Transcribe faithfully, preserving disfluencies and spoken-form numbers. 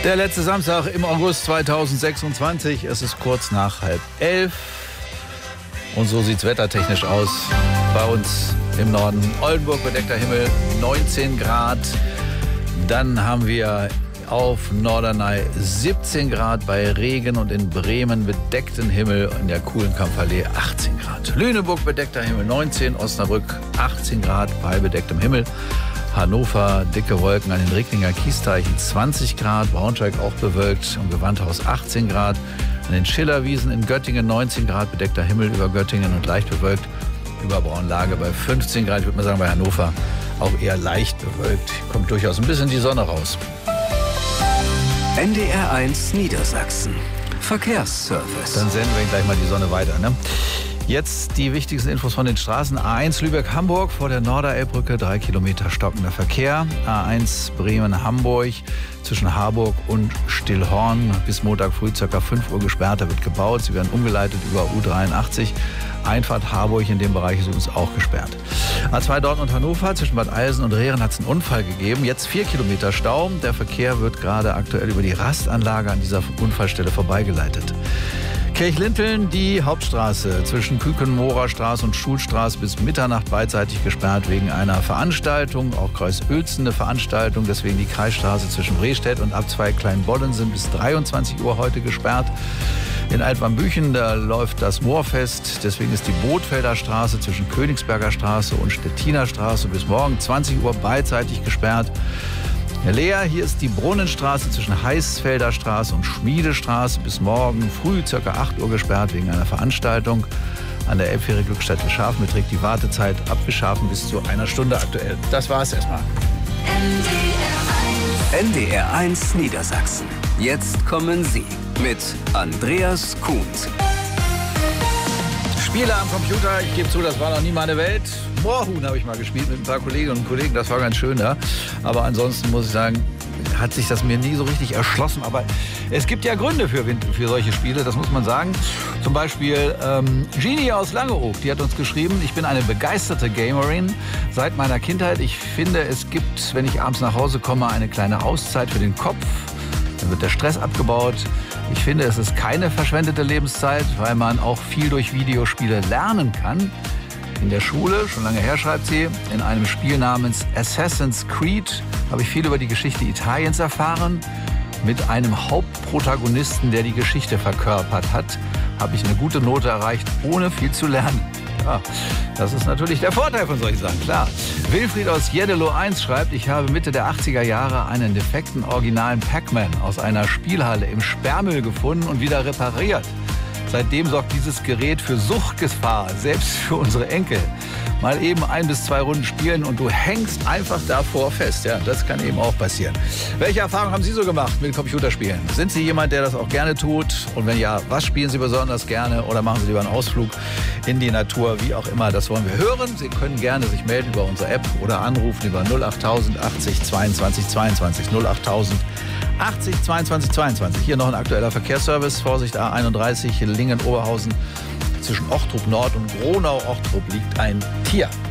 Der letzte Samstag im August zweitausendsechsundzwanzig. Es ist kurz nach halb elf. Und so sieht es wettertechnisch aus. Bei uns im Norden Oldenburg bedeckter Himmel, neunzehn Grad. Dann haben wir auf Norderney siebzehn Grad bei Regen und in Bremen bedeckten Himmel, in der coolen Kampfallee achtzehn Grad. Lüneburg bedeckter Himmel neunzehn, Osnabrück achtzehn Grad bei bedecktem Himmel. Hannover dicke Wolken an den Recklinger Kiesteichen zwanzig Grad, Braunschweig auch bewölkt, im Gewandhaus achtzehn Grad, an den Schillerwiesen in Göttingen neunzehn Grad, bedeckter Himmel über Göttingen und leicht bewölkt, über Braunlage bei fünfzehn Grad, ich würde mal sagen bei Hannover auch eher leicht bewölkt, kommt durchaus ein bisschen die Sonne raus. N D R eins Niedersachsen. Verkehrsservice. Dann senden wir gleich mal die Sonne weiter, ne? Jetzt die wichtigsten Infos von den Straßen. A eins Lübeck-Hamburg vor der Norderelbbrücke, drei Kilometer stockender Verkehr. A eins Bremen-Hamburg zwischen Harburg und Stillhorn bis Montag früh ca. fünf Uhr gesperrt. Da wird gebaut. Sie werden umgeleitet über U dreiundachtzig. Einfahrt Harburg in dem Bereich ist übrigens auch gesperrt. A zwei Dortmund-Hannover zwischen Bad Eilsen und Rehren hat es einen Unfall gegeben. Jetzt vier Kilometer Stau. Der Verkehr wird gerade aktuell über die Rastanlage an dieser Unfallstelle vorbeigeleitet. Kirchlinteln, die Hauptstraße zwischen Küken-Mohrer Straße und Schulstraße bis Mitternacht beidseitig gesperrt wegen einer Veranstaltung, auch Kreis Uelzen eine Veranstaltung, deswegen die Kreisstraße zwischen Rehstedt und Abzweig Kleinbollensen bis dreiundzwanzig Uhr heute gesperrt. In Altwarmbüchen, da läuft das Moorfest, deswegen ist die Bootfelder Straße zwischen Königsberger Straße und Stettiner Straße bis morgen zwanzig Uhr beidseitig gesperrt. Herr Lea, hier ist die Brunnenstraße zwischen Heißfelder Straße und Schmiedestraße bis morgen früh ca. acht Uhr gesperrt wegen einer Veranstaltung. An der Elbfähre Glückstadt Schafen beträgt die Wartezeit ab Schafen bis zu einer Stunde aktuell. Das war's erstmal. N D R eins Niedersachsen. Jetzt kommen Sie mit Andreas Kuhns. Spiele am Computer, ich gebe zu, das war noch nie meine Welt. Moorhuhn habe ich mal gespielt mit ein paar Kolleginnen und Kollegen, das war ganz schön da. Aber ansonsten muss ich sagen, hat sich das mir nie so richtig erschlossen. Aber es gibt ja Gründe für, für solche Spiele, das muss man sagen. Zum Beispiel ähm, Genie aus Langeoog, die hat uns geschrieben, ich bin eine begeisterte Gamerin seit meiner Kindheit. Ich finde, es gibt, wenn ich abends nach Hause komme, eine kleine Auszeit für den Kopf. Dann wird der Stress abgebaut. Ich finde, es ist keine verschwendete Lebenszeit, weil man auch viel durch Videospiele lernen kann. In der Schule, schon lange her schreibt sie, in einem Spiel namens Assassin's Creed habe ich viel über die Geschichte Italiens erfahren. Mit einem Hauptprotagonisten, der die Geschichte verkörpert hat, habe ich eine gute Note erreicht, ohne viel zu lernen. Ja, das ist natürlich der Vorteil von solchen Sachen, klar. Wilfried aus Jeddelo eins schreibt, ich habe Mitte der achtziger Jahre einen defekten originalen Pac-Man aus einer Spielhalle im Sperrmüll gefunden und wieder repariert. Seitdem sorgt dieses Gerät für Suchtgefahr, selbst für unsere Enkel. Mal eben ein bis zwei Runden spielen und du hängst einfach davor fest. Ja, das kann eben auch passieren. Welche Erfahrungen haben Sie so gemacht mit Computerspielen? Sind Sie jemand, der das auch gerne tut? Und wenn ja, was spielen Sie besonders gerne? Oder machen Sie lieber einen Ausflug in die Natur? Wie auch immer, das wollen wir hören. Sie können gerne sich melden über unsere App oder anrufen über null achttausend achtzig zweiundzwanzig zweiundzwanzig null achttausend achtzig zweiundzwanzig zweiundzwanzig. Hier noch ein aktueller Verkehrsservice. Vorsicht A einunddreißig, Lingen-Oberhausen. Zwischen Ochtrup Nord und Gronau-Ochtrup liegt ein Tier.